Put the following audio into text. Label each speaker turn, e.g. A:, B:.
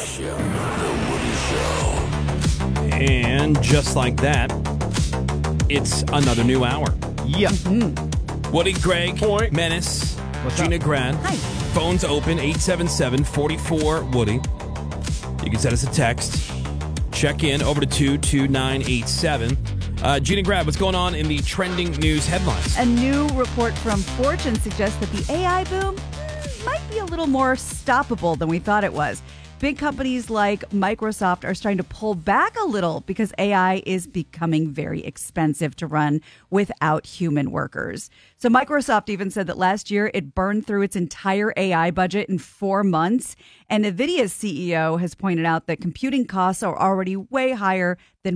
A: And just like that, it's another new hour.
B: Yeah.
A: Woody, Greg,
B: Point.
A: Menace,
B: What's
A: Gina
B: up?
A: Grad.
C: Hi.
A: Phones open, 877-44-WOODY. You can send us a text. Check in over to 22987. Gina Grad, what's going on in the trending news headlines?
C: A new report from Fortune suggests that the AI boom might be a little more stoppable than we thought it was. Big companies like Microsoft are starting to pull back a little because AI is becoming very expensive to run without human workers. So Microsoft even said that last year it burned through its entire AI budget in 4 months. And NVIDIA's CEO has pointed out that computing costs are already way higher than